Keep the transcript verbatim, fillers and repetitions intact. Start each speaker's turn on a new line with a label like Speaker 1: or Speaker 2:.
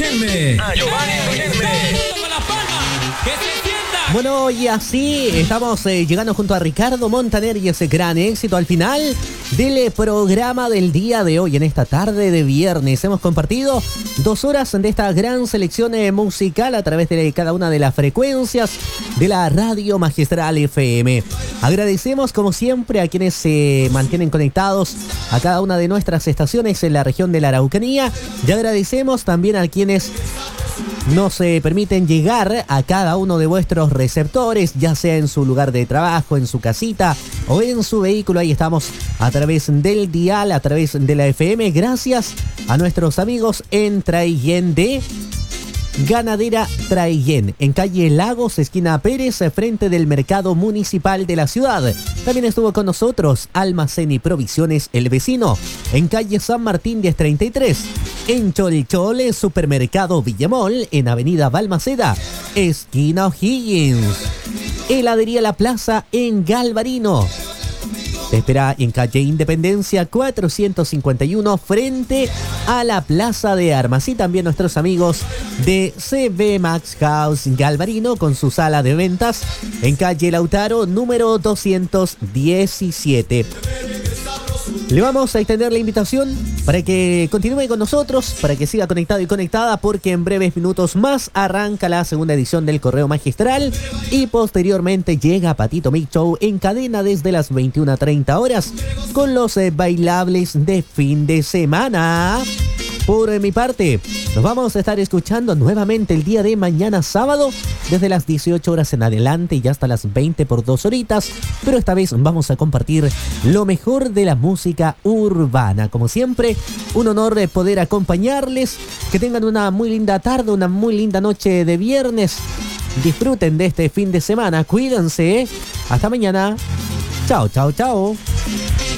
Speaker 1: Riquelme. A Giovanni Riquelme.
Speaker 2: Bueno, y así estamos eh, llegando junto a Ricardo Montaner y ese gran éxito al final del programa del día de hoy. En esta tarde de viernes hemos compartido dos horas de esta gran selección eh, musical a través de cada una de las frecuencias de la Radio Magistral F M. Agradecemos como siempre a quienes se mantienen conectados a cada una de nuestras estaciones en la región de la Araucanía, y agradecemos también a quienes nos eh, permiten llegar a cada uno de vuestros receptores, ya sea en su lugar de trabajo, en su casita o en su vehículo. Ahí estamos a través del dial, a través de la F M, gracias a nuestros amigos en Traillén de Ganadera Traillén, en calle Lagos, esquina Pérez, frente del mercado municipal de la ciudad. También estuvo con nosotros Almacén y Provisiones El Vecino, en calle San Martín diez treinta y tres. En Cholchole, Supermercado Villamol, en avenida Balmaceda, esquina O'Higgins. Heladería La Plaza, en Galvarino. Te espera en calle Independencia cuatrocientos cincuenta y uno, frente a la Plaza de Armas. Y también nuestros amigos de C B Max House Galvarino, con su sala de ventas en calle Lautaro, número doscientos diecisiete. Le vamos a extender la invitación para que continúe con nosotros, para que siga conectado y conectada, porque en breves minutos más arranca la segunda edición del Correo Magistral y posteriormente llega Patito Mix Show en cadena desde las veintiuna treinta horas con los eh, bailables de fin de semana. Por mi parte, nos vamos a estar escuchando nuevamente el día de mañana sábado desde las dieciocho horas en adelante y hasta las veinte por dos horitas, pero esta vez vamos a compartir lo mejor de la música urbana. Como siempre, un honor de poder acompañarles. Que tengan una muy linda tarde, una muy linda noche de viernes. Disfruten de este fin de semana, cuídense. Hasta mañana. Chao, chao, chao.